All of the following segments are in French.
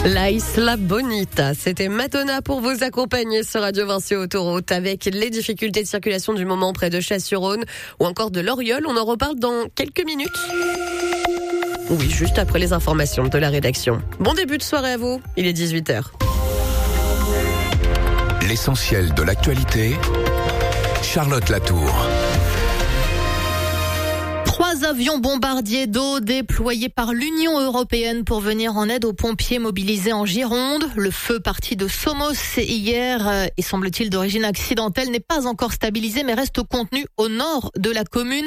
La Isla Bonita, c'était Madonna pour vous accompagner sur Radio Vinci Autoroute avec les difficultés de circulation du moment près de Chasse-sur-Rhône ou encore de Loriol. On en reparle dans quelques minutes. Oui, juste après les informations de la rédaction. Bon début de soirée à vous, il est 18h. L'essentiel de l'actualité, Charlotte Latour. 3 avions bombardiers d'eau déployés par l'Union européenne pour venir en aide aux pompiers mobilisés en Gironde. Le feu parti de Somos hier et semble-t-il d'origine accidentelle n'est pas encore stabilisé mais reste contenu au nord de la commune.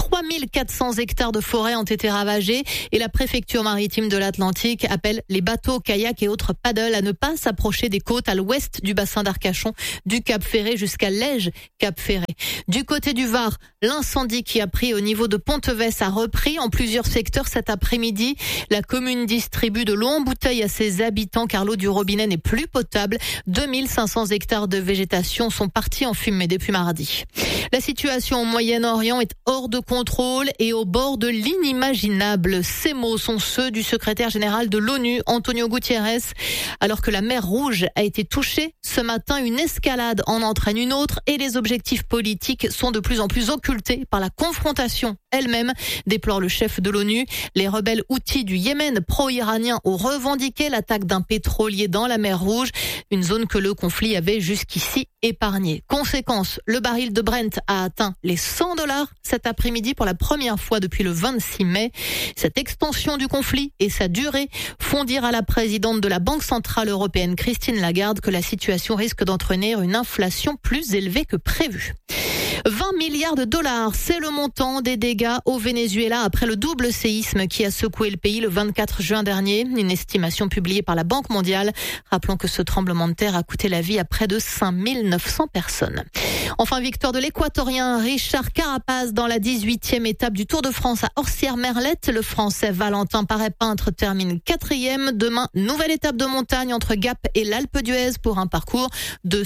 3400 hectares de forêt ont été ravagés et la préfecture maritime de l'Atlantique appelle les bateaux, kayaks et autres paddles à ne pas s'approcher des côtes à l'ouest du bassin d'Arcachon, du Cap Ferré jusqu'à Lège, Cap Ferré. Du côté du Var, l'incendie qui a pris au niveau de Ponteves a repris en plusieurs secteurs cet après-midi. La commune distribue de l'eau en bouteille à ses habitants car l'eau du robinet n'est plus potable. 2500 hectares de végétation sont partis en fumée depuis mardi. La situation au Moyen-Orient est hors de contrôle et au bord de l'inimaginable. Ces mots sont ceux du secrétaire général de l'ONU, Antonio Guterres. Alors que la mer Rouge a été touchée, ce matin, une escalade en entraîne une autre et les objectifs politiques sont de plus en plus occultés par la confrontation elle-même, déplore le chef de l'ONU. Les rebelles houthis du Yémen pro-iranien ont revendiqué l'attaque d'un pétrolier dans la mer Rouge, une zone que le conflit avait jusqu'ici épargnée. Conséquence, le baril de Brent a atteint les $100 cet après-midi pour la première fois depuis le 26 mai. Cette extension du conflit et sa durée font dire à la présidente de la Banque centrale européenne, Christine Lagarde, que la situation risque d'entraîner une inflation plus élevée que prévu. 20 milliards de dollars, c'est le montant des dégâts au Venezuela après le double séisme qui a secoué le pays le 24 juin dernier. Une estimation publiée par la Banque mondiale. Rappelons que ce tremblement de terre a coûté la vie à près de 5900 personnes. Enfin, victoire de l'Équatorien Richard Carapaz dans la 18e étape du Tour de France à Orsières-Merlette. Le Français Valentin Paré-Peintre termine 4e. Demain, nouvelle étape de montagne entre Gap et l'Alpe d'Huez pour un parcours de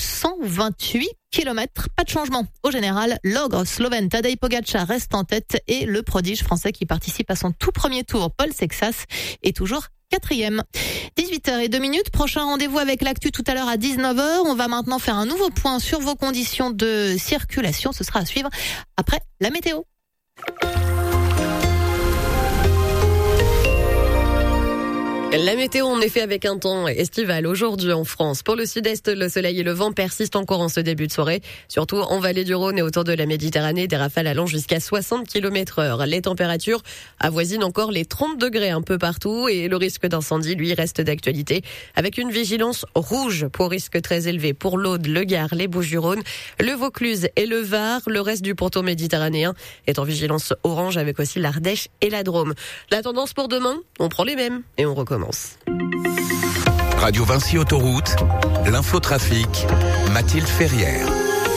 128 kilomètres. Pas de changement. Au général, l'ogre slovène Tadej Pogačar reste en tête et le prodige français qui participe à son tout premier tour, Paul Sexas, est toujours 4e. 18h02. Prochain rendez-vous avec l'actu tout à l'heure à 19h. On va maintenant faire un nouveau point sur vos conditions de circulation. Ce sera à suivre après la météo. La météo, en effet, avec un temps estival aujourd'hui en France. Pour le sud-est, le soleil et le vent persistent encore en ce début de soirée. Surtout en vallée du Rhône et autour de la Méditerranée, des rafales allant jusqu'à 60 km/h. Les températures avoisinent encore les 30 degrés un peu partout et le risque d'incendie, lui, reste d'actualité. Avec une vigilance rouge pour risque très élevé pour l'Aude, le Gard, les Bouches-du-Rhône, le Vaucluse et le Var. Le reste du pourtour méditerranéen est en vigilance orange avec aussi l'Ardèche et la Drôme. La tendance pour demain, on prend les mêmes et on recommence. Radio Vinci Autoroute, l'infotrafic, Mathilde Ferrière.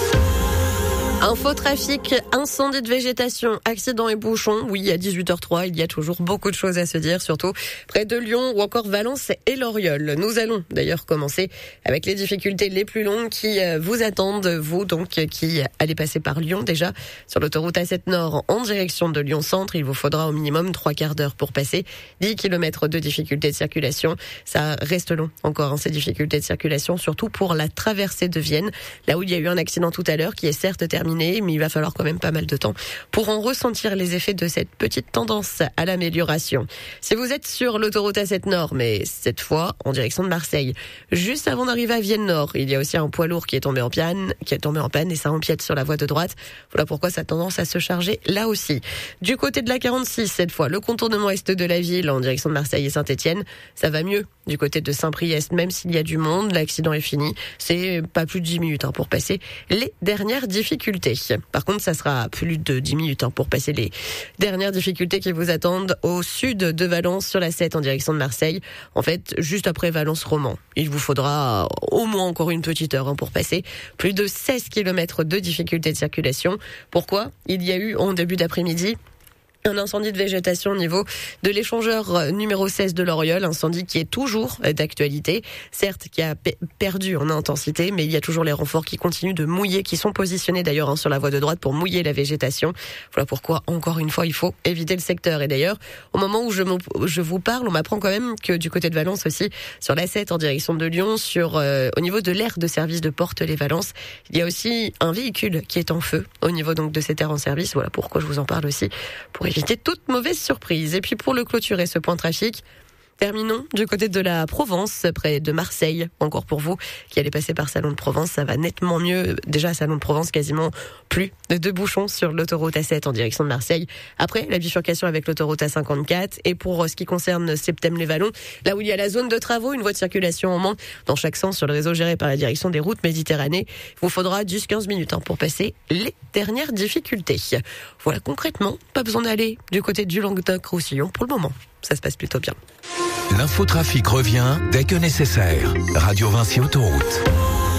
Infotrafic, incendie de végétation, accident et bouchons. Oui, à 18h03, il y a toujours beaucoup de choses à se dire, surtout près de Lyon ou encore Valence et Loriol. Nous allons d'ailleurs commencer avec les difficultés les plus longues qui vous attendent, vous donc qui allez passer par Lyon déjà. Sur l'autoroute A7 Nord en direction de Lyon Centre, il vous faudra au minimum 3/4 d'heure pour passer. 10 km de difficultés de circulation. Ça reste long encore, ces difficultés de circulation, surtout pour la traversée de Vienne, là où il y a eu un accident tout à l'heure qui est certes terminé, mais il va falloir quand même pas mal de temps pour en ressentir les effets de cette petite tendance à l'amélioration. Si vous êtes sur l'autoroute A7 Nord, mais cette fois en direction de Marseille, juste avant d'arriver à Vienne Nord, il y a aussi un poids lourd qui est tombé en panne et ça empiète sur la voie de droite. Voilà pourquoi ça a tendance à se charger là aussi. Du côté de la 46, cette fois, le contournement est de la ville en direction de Marseille et Saint-Étienne, ça va mieux. Du côté de Saint-Priest, même s'il y a du monde, l'accident est fini. C'est pas plus de 10 minutes pour passer les dernières difficultés. Par contre, ça sera plus de 10 minutes pour passer les dernières difficultés qui vous attendent au sud de Valence sur la 7 en direction de Marseille. En fait, juste après Valence-Romand. Il vous faudra au moins encore une petite heure pour passer. Plus de 16 km de difficultés de circulation. Pourquoi ? Il y a eu en début d'après-midi Un incendie de végétation au niveau de l'échangeur numéro 16 de l'Oriol, incendie qui est toujours d'actualité, certes qui a perdu en intensité, mais il y a toujours les renforts qui continuent de mouiller, qui sont positionnés d'ailleurs sur la voie de droite pour mouiller la végétation. Voilà pourquoi, encore une fois, il faut éviter le secteur. Et d'ailleurs, au moment où je vous parle, on m'apprend quand même que du côté de Valence aussi, sur l'A7 en direction de Lyon, au niveau de l'aire de service de Porte-les-Valences, il y a aussi un véhicule qui est en feu au niveau donc de cette aire en service. Voilà pourquoi je vous en parle aussi, pour éviter toute mauvaise surprise. Et puis pour le clôturer ce point trafic, terminons du côté de la Provence, près de Marseille. Encore pour vous qui allez passer par Salon de Provence, ça va nettement mieux. Déjà à Salon de Provence, quasiment plus de bouchons sur l'autoroute A7 en direction de Marseille. Après, la bifurcation avec l'autoroute A54. Et pour ce qui concerne Septème-les-Vallons, là où il y a la zone de travaux, une voie de circulation en manque dans chaque sens sur le réseau géré par la direction des routes Méditerranée. Il vous faudra 10-15 minutes pour passer les dernières difficultés. Voilà, concrètement, pas besoin d'aller du côté du Languedoc-Roussillon pour le moment. Ça se passe plutôt bien. L'infotrafic revient dès que nécessaire. Radio Vinci Autoroute.